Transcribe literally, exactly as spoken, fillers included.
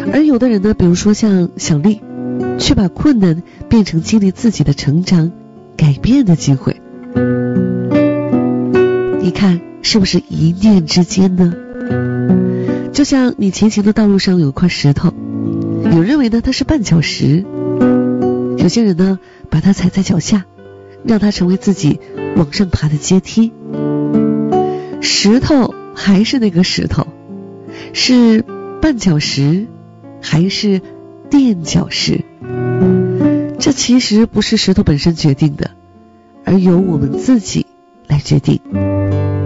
而有的人呢，比如说像小丽，却把困难变成激励自己的成长改变的机会。你看是不是一念之间呢？就像你前行的道路上有块石头，有认为呢它是绊脚石，有些人呢把它踩在脚下，让它成为自己往上爬的阶梯。石头还是那个石头，是绊脚石还是垫脚石，这其实不是石头本身决定的，而由我们自己来决定。